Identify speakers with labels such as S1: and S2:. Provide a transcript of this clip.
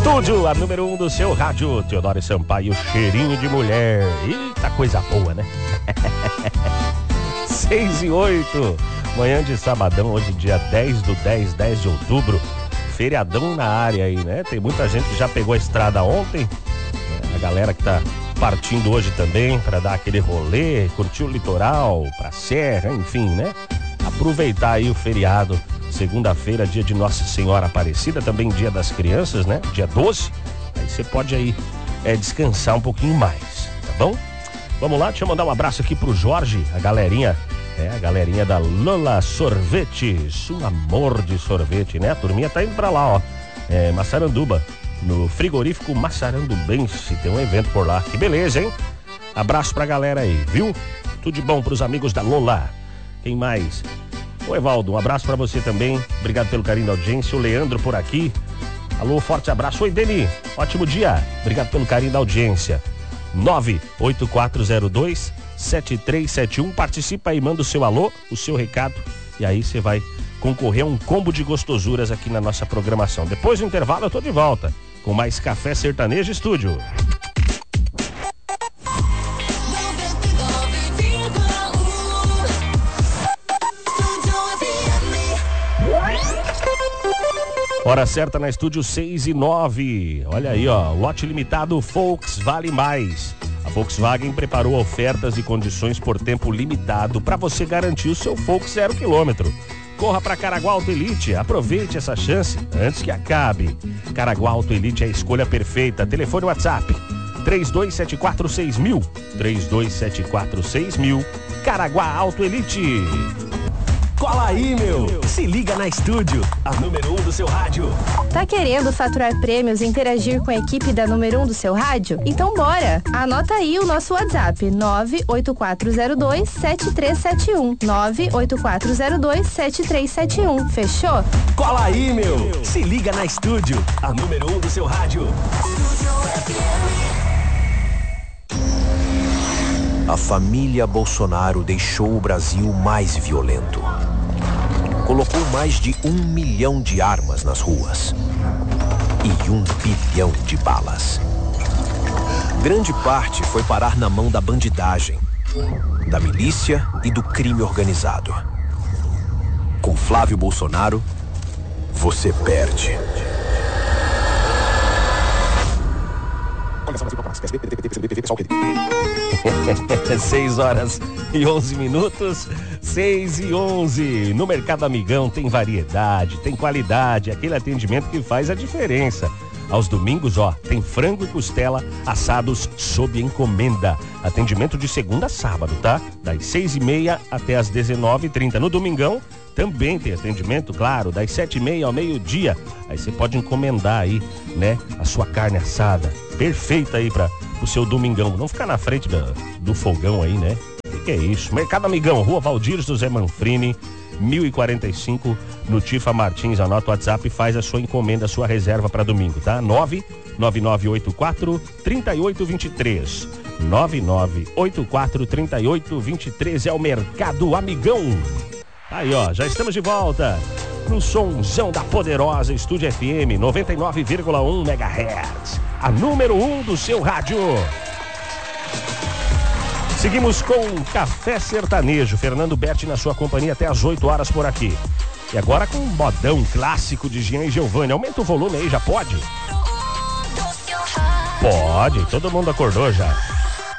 S1: Estúdio, a número 1 do seu rádio, Teodoro Sampaio, cheirinho de mulher. Eita, coisa boa, né? 6:08, manhã de sabadão, hoje dia 10 de outubro. Feriadão na área aí, né? Tem muita gente que já pegou a estrada ontem. A galera que tá partindo hoje também para dar aquele rolê, curtir o litoral, pra serra, enfim, né? Aproveitar aí o feriado. Segunda-feira, dia de Nossa Senhora Aparecida, também dia das crianças, né? Dia 12. Aí você pode aí descansar um pouquinho mais, tá bom? Vamos lá, deixa eu mandar um abraço aqui pro Jorge, a galerinha da Lola Sorvetes, um amor de sorvete, né? A turminha tá indo pra lá, ó, Massaranduba, no frigorífico Massarandubense, tem um evento por lá, que beleza, hein? Abraço pra galera aí, viu? Tudo de bom pros amigos da Lola. Quem mais? Ô Evaldo, um abraço pra você também, obrigado pelo carinho da audiência, o Leandro por aqui. Alô, forte abraço. Oi, Deni, ótimo dia, obrigado pelo carinho da audiência. 98402-7371, participa aí, manda o seu alô, o seu recado, e aí você vai concorrer a um combo de gostosuras aqui na nossa programação. Depois do intervalo eu tô de volta com mais Café Sertanejo Estúdio. Hora certa na Estúdio 6:09. Olha aí, ó, lote limitado Volks Vale Mais. A Volkswagen preparou ofertas e condições por tempo limitado para você garantir o seu Volks 0 km. Corra para Caraguá Auto Elite, aproveite essa chance antes que acabe. Caraguá Auto Elite é a escolha perfeita. Telefone WhatsApp 32746000, 32746000. Caraguá Auto Elite. Cola aí, meu! Se liga na Estúdio, a número 1 do seu rádio.
S2: Tá querendo faturar prêmios e interagir com a equipe da número 1 do seu rádio? Então bora! Anota aí o nosso WhatsApp, 98402-7371. 98402-7371. Fechou?
S1: Cola aí, meu! Se liga na Estúdio, a número 1 do seu rádio.
S3: A família Bolsonaro deixou o Brasil mais violento. Colocou mais de 1 milhão de armas nas ruas e 1 bilhão de balas. Grande parte foi parar na mão da bandidagem, da milícia e do crime organizado. Com Flávio Bolsonaro, você perde.
S1: 6:11, 6:11. No Mercado Amigão tem variedade, tem qualidade, aquele atendimento que faz a diferença. Aos domingos, ó, tem frango e costela assados sob encomenda. Atendimento de segunda a sábado, tá? Das 6:30 até as 19:30. No domingão, também tem atendimento, claro, das 7:30 ao meio-dia. Aí você pode encomendar aí, né, a sua carne assada. Perfeita aí para o seu domingão. Não ficar na frente do fogão aí, né? O que é isso? Mercado Amigão, Rua Valdir José Manfrini, 1045, no Tifa Martins. Anota o WhatsApp e faz a sua encomenda, a sua reserva para domingo, tá? 99984-3823. 9984-3823 é o Mercado Amigão. Aí, ó, já estamos de volta no somzão da poderosa Estúdio FM 99,1 MHz, a número 1 do seu rádio. Seguimos com Café Sertanejo, Fernando Berti na sua companhia até as 8 horas por aqui. E agora com um modão clássico de Jean e Giovanni. Aumenta o volume aí, já pode? Pode, todo mundo acordou já.